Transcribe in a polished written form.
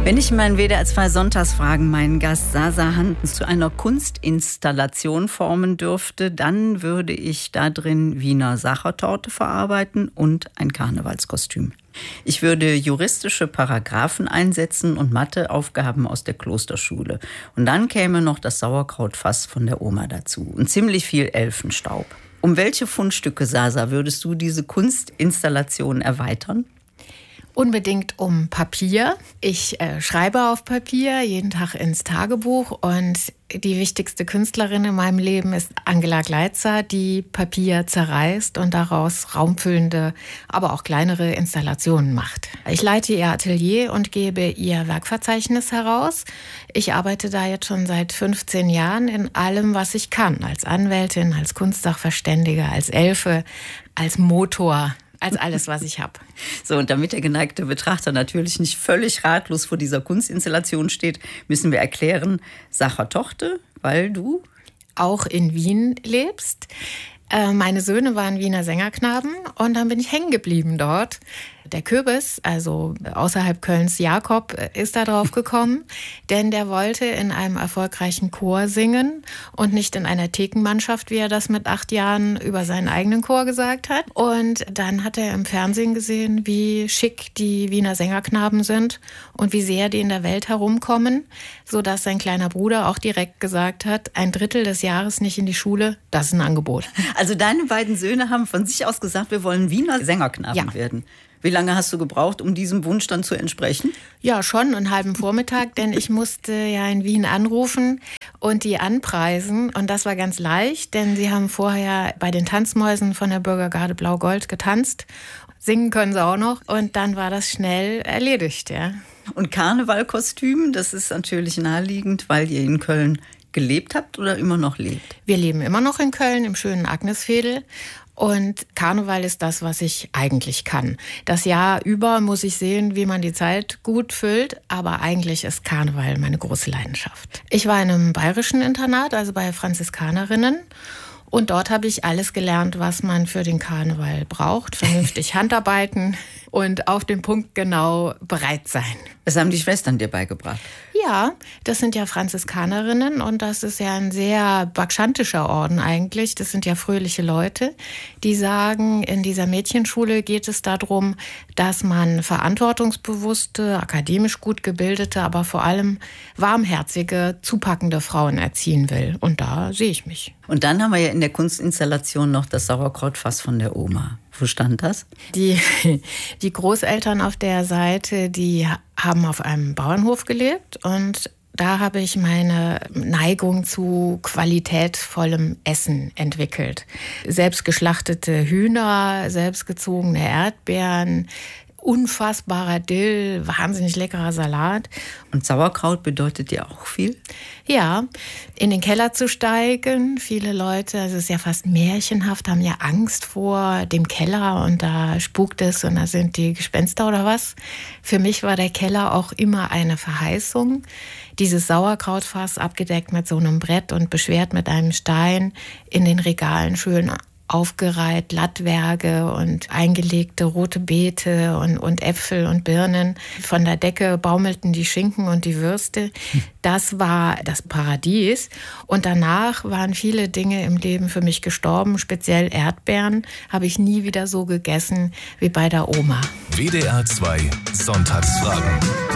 Wenn ich in meinen WDR 2 Sonntagsfragen meinen Gast Sasa Handens zu einer Kunstinstallation formen dürfte, dann würde ich da drin Wiener Sachertorte verarbeiten und ein Karnevalskostüm. Ich würde juristische Paragraphen einsetzen und Matheaufgaben aus der Klosterschule. Und dann käme noch das Sauerkrautfass von der Oma dazu und ziemlich viel Elfenstaub. Um welche Fundstücke, Sasa, würdest du diese Kunstinstallation erweitern? Unbedingt um Papier. Ich schreibe auf Papier, jeden Tag ins Tagebuch, und die wichtigste Künstlerin in meinem Leben ist Angela Gleitzer, die Papier zerreißt und daraus raumfüllende, aber auch kleinere Installationen macht. Ich leite ihr Atelier und gebe ihr Werkverzeichnis heraus. Ich arbeite da jetzt schon seit 15 Jahren in allem, was ich kann. Als Anwältin, als Kunstsachverständige, als Elfe, als Motor. Als alles, was ich habe. So, und damit der geneigte Betrachter natürlich nicht völlig ratlos vor dieser Kunstinstallation steht, müssen wir erklären, Sachertochter, weil du auch in Wien lebst. Meine Söhne waren Wiener Sängerknaben und dann bin ich hängen geblieben dort. Der Kürbis, also außerhalb Kölns Jakob, ist da drauf gekommen, denn der wollte in einem erfolgreichen Chor singen und nicht in einer Thekenmannschaft, wie er das mit 8 Jahren über seinen eigenen Chor gesagt hat. Und dann hat er im Fernsehen gesehen, wie schick die Wiener Sängerknaben sind und wie sehr die in der Welt herumkommen, sodass sein kleiner Bruder auch direkt gesagt hat, 1/3 des Jahres nicht in die Schule, das ist ein Angebot. Also deine beiden Söhne haben von sich aus gesagt, wir wollen Wiener Sängerknaben werden. Wie lange hast du gebraucht, um diesem Wunsch dann zu entsprechen? Ja, schon einen halben Vormittag, denn ich musste ja in Wien anrufen und die anpreisen. Und das war ganz leicht, denn sie haben vorher bei den Tanzmäusen von der Bürgergarde Blau-Gold getanzt. Singen können sie auch noch. Und dann war das schnell erledigt, ja. Und Karnevalkostüm, das ist natürlich naheliegend, weil ihr in Köln gelebt habt oder immer noch lebt? Wir leben immer noch in Köln, im schönen Agnesvedel. Und Karneval ist das, was ich eigentlich kann. Das Jahr über muss ich sehen, wie man die Zeit gut füllt, aber eigentlich ist Karneval meine große Leidenschaft. Ich war in einem bayerischen Internat, also bei Franziskanerinnen. Und dort habe ich alles gelernt, was man für den Karneval braucht. Vernünftig Handarbeiten und auf den Punkt genau bereit sein. Das haben die Schwestern dir beigebracht? Ja, das sind ja Franziskanerinnen und das ist ja ein sehr bacchantischer Orden eigentlich. Das sind ja fröhliche Leute, die sagen, in dieser Mädchenschule geht es darum, dass man verantwortungsbewusste, akademisch gut gebildete, aber vor allem warmherzige, zupackende Frauen erziehen will. Und da sehe ich mich. Und dann haben wir ja in der Kunstinstallation noch das Sauerkrautfass von der Oma. Wo stand das? Die Großeltern auf der Seite, die haben auf einem Bauernhof gelebt und da habe ich meine Neigung zu qualitätvollem Essen entwickelt. Selbst geschlachtete Hühner, selbstgezogene Erdbeeren, unfassbarer Dill, wahnsinnig leckerer Salat. Und Sauerkraut bedeutet dir auch viel? Ja, in den Keller zu steigen. Viele Leute, also es ist ja fast märchenhaft, haben ja Angst vor dem Keller und da spukt es und da sind die Gespenster oder was. Für mich war der Keller auch immer eine Verheißung. Dieses Sauerkrautfass abgedeckt mit so einem Brett und beschwert mit einem Stein, in den Regalen schön aufgereiht, Lattwerke und eingelegte rote Beete und Äpfel und Birnen. Von der Decke baumelten die Schinken und die Würste. Das war das Paradies. Und danach waren viele Dinge im Leben für mich gestorben. Speziell Erdbeeren habe ich nie wieder so gegessen wie bei der Oma. WDR 2 Sonntagsfragen.